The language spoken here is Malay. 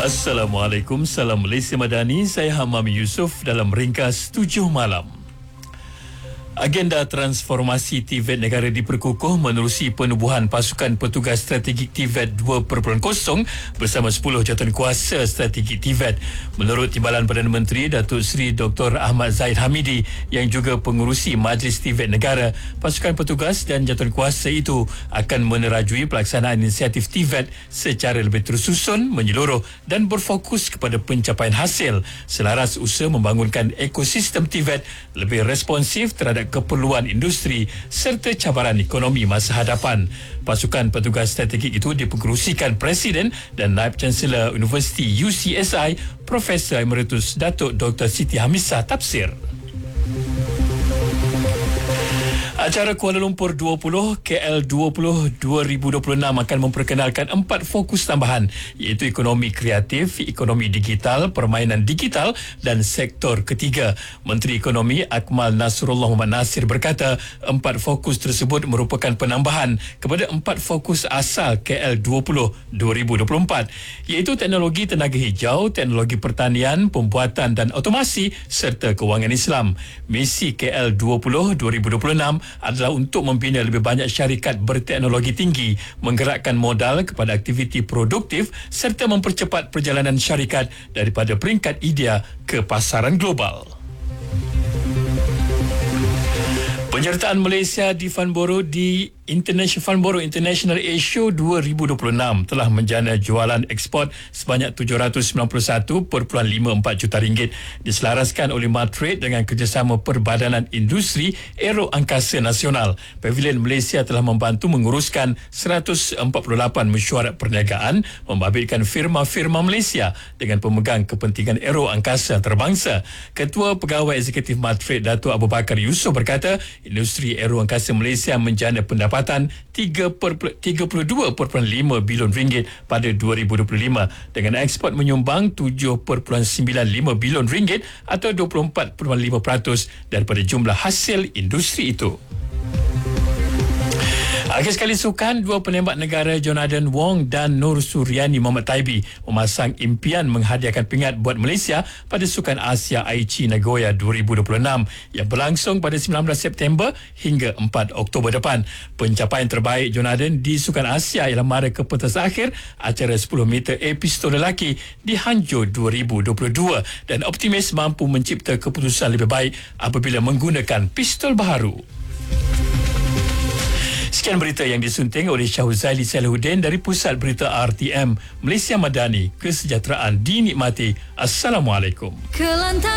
Assalamualaikum, salam Malaysia Madani. Saya Hamami Yusof dalam ringkas 7 malam. Agenda transformasi TVET negara diperkukuh menerusi penubuhan pasukan petugas strategik TVET 2.0 bersama 10 jawatankuasa strategik TVET. Menurut Timbalan Perdana Menteri Datuk Seri Dr. Ahmad Zahid Hamidi yang juga pengurusi Majlis TVET negara, pasukan petugas dan jawatankuasa itu akan menerajui pelaksanaan inisiatif TVET secara lebih tersusun, menyeluruh dan berfokus kepada pencapaian hasil selaras usaha membangunkan ekosistem TVET lebih responsif terhadap keperluan industri serta cabaran ekonomi masa hadapan. Pasukan petugas strategik itu dipengerusikan Presiden dan Naib Chancellor Universiti UCSI Profesor Emeritus Datuk Dr. Siti Hamisah Tafsir. Acara Kuala Lumpur 20 KL 20 2026 akan memperkenalkan 4 fokus tambahan iaitu ekonomi kreatif, ekonomi digital, permainan digital dan sektor ketiga. Menteri Ekonomi Akmal Nasrullah Muhammad Nasir berkata 4 fokus tersebut merupakan penambahan kepada 4 fokus asal KL 20 2024 iaitu teknologi tenaga hijau, teknologi pertanian, pembuatan dan otomasi serta kewangan Islam. Misi KL 20 2026 adalah untuk membina lebih banyak syarikat berteknologi tinggi, menggerakkan modal kepada aktiviti produktif serta mempercepat perjalanan syarikat daripada peringkat idea ke pasaran global. Penyertaan Malaysia di Farnborough International Air Show 2026 telah menjana jualan ekspor sebanyak 791.54 juta ringgit diselaraskan oleh Matrade dengan kerjasama Perbadanan Industri Aero Angkasa Nasional. Pavilion Malaysia telah membantu menguruskan 148 mesyuarat perniagaan membabitkan firma-firma Malaysia dengan pemegang kepentingan aero angkasa antarabangsa. Ketua Pegawai Eksekutif Matrade Datuk Abu Bakar Yusof berkata industri aero angkasa Malaysia menjana pendapatan 32.5 bilion ringgit pada 2025 dengan ekspor menyumbang 7.95 bilion ringgit atau 24.5% daripada jumlah hasil industri itu. Akhir sekali sukan, 2 penembak negara Jonathan Wong dan Nur Suryani Muhammad Taibi memasang impian menghadiahkan pingat buat Malaysia pada Sukan Asia Aichi Nagoya 2026 yang berlangsung pada 19 September hingga 4 Oktober depan. Pencapaian terbaik Jonathan di Sukan Asia ialah mara ke pentas akhir acara 10 meter air pistol lelaki di Hangzhou 2022 dan optimis mampu mencipta keputusan lebih baik apabila menggunakan pistol baharu. Sekian berita yang disunting oleh Syahuzali Salahuddin dari Pusat Berita RTM Malaysia Madani. Kesejahteraan dinikmati. Assalamualaikum.